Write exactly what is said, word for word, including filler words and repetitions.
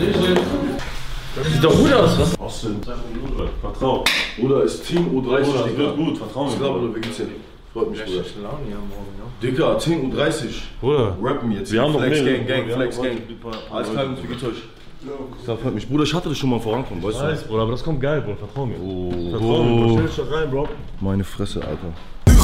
Das sieht doch gut aus, was? Was denn? Vertrau. Bruder, ist Team U dreißig, Bruder, Digga. wird gut, vertrau mir. Ich glaube, du wirklich freut mich, Bruder. Laune hier morgen, ja. Digga, zehn U dreißig. Bruder, Rappen jetzt. wir haben noch Flex mehrere, Gang, Gang, wir Flex haben Gang. noch Alles klar, uns, wie geht's euch? Das freut mich. Bruder, ich hatte das schon mal vorankommen, weißt du? Weiß, Bruder, aber das kommt geil, Bruder, vertrau mir. Oh, Vertrau mir, Bruder, stell dich da rein, Bro. meine Fresse, Alter.